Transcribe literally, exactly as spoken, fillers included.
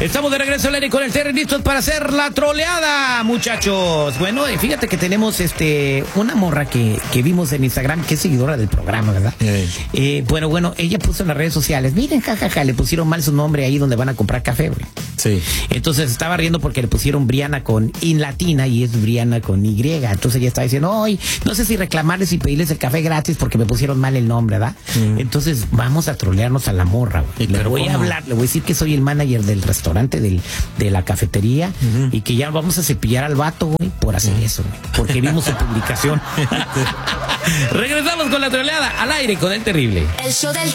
Estamos de regreso al aire con el Terry, listos para hacer la troleada, muchachos. Bueno, eh, fíjate que tenemos este una morra que, que vimos en Instagram, que es seguidora del programa, ¿verdad? Eh. Eh, bueno, bueno, ella puso en las redes sociales, miren, jajaja, ja, ja, le pusieron mal su nombre ahí donde van a comprar café, güey. Sí. Entonces estaba riendo porque le pusieron Briana con in latina y es Briana con Y. Entonces ella estaba diciendo, ay, no sé si reclamarles y pedirles el café gratis porque me pusieron mal el nombre, ¿verdad? Mm. Entonces vamos a trolearnos a la morra, güey. Le voy ¿cómo? a hablar, le voy a decir que soy el manager del restaurante, del, de la cafetería, uh-huh. y que ya vamos a cepillar al vato, güey, por hacer uh-huh. eso, güey, porque vimos su publicación. Regresamos con la troleada al aire con el terrible. El show del